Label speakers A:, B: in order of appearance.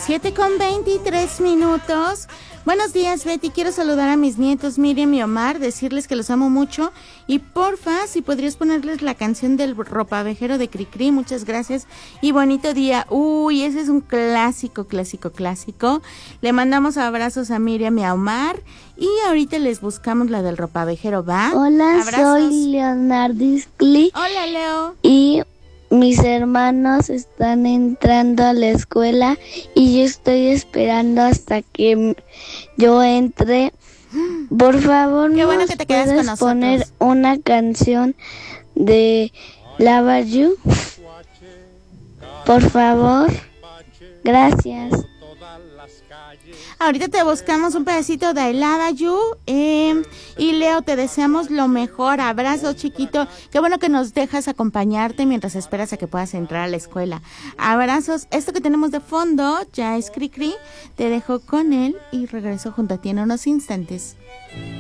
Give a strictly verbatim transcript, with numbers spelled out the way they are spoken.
A: siete con veintitrés minutos. Buenos días, Betty. Quiero saludar a mis nietos Miriam y Omar, decirles que los amo mucho. Y porfa, si podrías ponerles la canción del ropavejero de Cricri. Muchas gracias y bonito día. Uy, ese es un clásico, clásico, clásico. Le mandamos abrazos a Miriam y a Omar. Y ahorita les buscamos la del ropavejero, ¿va?
B: Hola,
A: abrazos.
B: Soy Leonardo Iscli.
A: Hola, Leo.
B: Y mis hermanos están entrando a la escuela y yo estoy esperando hasta que yo entre. Por favor,
A: Qué bueno
B: ¿nos
A: que te quedas con
B: puedes
A: nosotros.
B: poner una canción de Lava You? Por favor. Gracias.
A: Ahorita te buscamos un pedacito de I Love You. Eh, y Leo, te deseamos lo mejor. Abrazo, chiquito. Qué bueno que nos dejas acompañarte mientras esperas a que puedas entrar a la escuela. Abrazos. Esto que tenemos de fondo ya es Cricri. Te dejo con él y regreso junto a ti en unos instantes.